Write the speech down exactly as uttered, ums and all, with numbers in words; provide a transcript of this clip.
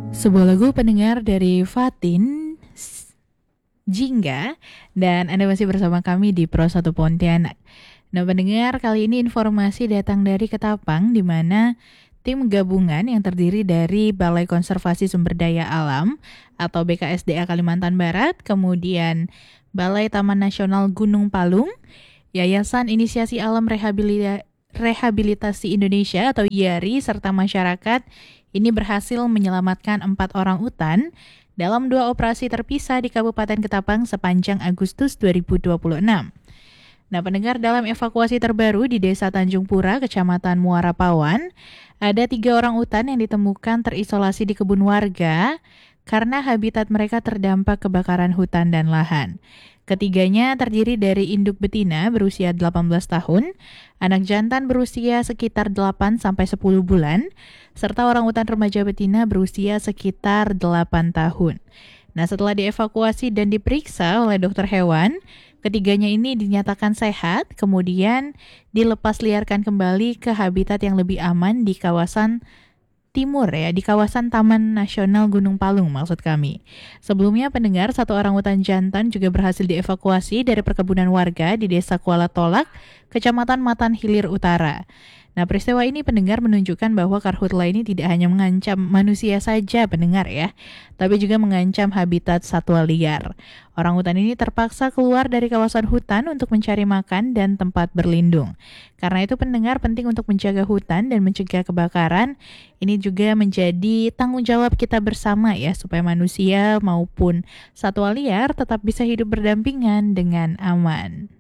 Sebuah lagu pendengar dari Fatin S- Jingga, dan Anda masih bersama kami di Pro satu Pontianak. Nah, pendengar, kali ini informasi datang dari Ketapang, di mana tim gabungan yang terdiri dari Balai Konservasi Sumber Daya Alam atau B K S D A Kalimantan Barat, kemudian Balai Taman Nasional Gunung Palung, Yayasan Inisiasi Alam Rehabilita- Rehabilitasi Indonesia atau YARI, serta masyarakat ini berhasil menyelamatkan empat orang utan dalam dua operasi terpisah di Kabupaten Ketapang sepanjang Agustus dua ribu dua puluh enam. Nah, pendengar, dalam evakuasi terbaru di Desa Tanjung Pura, Kecamatan Muara Pawan, ada tiga orang utan yang ditemukan terisolasi di kebun warga karena habitat mereka terdampak kebakaran hutan dan lahan. Ketiganya terdiri dari induk betina berusia delapan belas tahun, anak jantan berusia sekitar delapan sampai sepuluh bulan, serta orang utan remaja betina berusia sekitar delapan tahun. Nah, setelah dievakuasi dan diperiksa oleh dokter hewan, ketiganya ini dinyatakan sehat, kemudian dilepas liarkan kembali ke habitat yang lebih aman di kawasan timur ya, di kawasan Taman Nasional Gunung Palung maksud kami. Sebelumnya, pendengar, satu orang utan jantan juga berhasil dievakuasi dari perkebunan warga di Desa Kuala Tolak, Kecamatan Matan Hilir Utara. Nah, peristiwa ini, pendengar, menunjukkan bahwa karhutla ini tidak hanya mengancam manusia saja, pendengar ya, tapi juga mengancam habitat satwa liar. Orang hutan ini terpaksa keluar dari kawasan hutan untuk mencari makan dan tempat berlindung. Karena itu, pendengar, penting untuk menjaga hutan dan mencegah kebakaran. Ini juga menjadi tanggung jawab kita bersama ya, supaya manusia maupun satwa liar tetap bisa hidup berdampingan dengan aman.